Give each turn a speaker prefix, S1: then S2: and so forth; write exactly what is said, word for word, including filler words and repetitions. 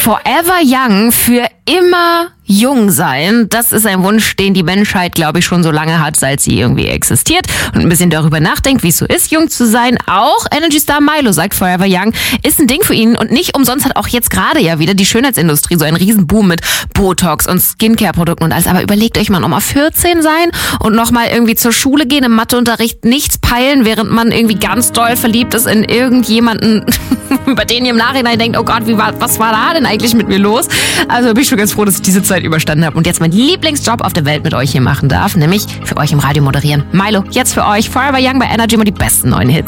S1: Forever Young, für immer jung sein, das ist ein Wunsch, den die Menschheit, glaube ich, schon so lange hat, seit sie irgendwie existiert und ein bisschen darüber nachdenkt, wie es so ist, jung zu sein. Auch Energy Star Milo sagt, Forever Young ist ein Ding für ihn und nicht umsonst hat auch jetzt gerade ja wieder die Schönheitsindustrie so einen Riesenboom mit Botox und Skincare-Produkten und alles. Aber überlegt euch mal, nochmal vierzehn sein und nochmal irgendwie zur Schule gehen, im Matheunterricht nichts peilen, während man irgendwie ganz doll verliebt ist in irgendjemanden, über den ihr im Nachhinein denkt, oh Gott, wie war, was war da denn eigentlich mit mir los? Also bin ich schon ganz froh, dass ich diese Zeit überstanden habe und jetzt meinen Lieblingsjob auf der Welt mit euch hier machen darf, nämlich für euch im Radio moderieren. Milo, jetzt für euch Forever Young bei Energy, immer die besten neuen Hits.